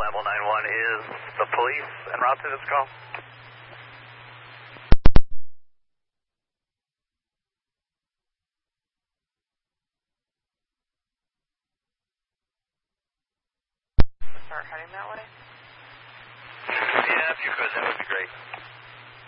level 91 is the police en route to this call. Start heading that way? Yeah, if you could, that would be great.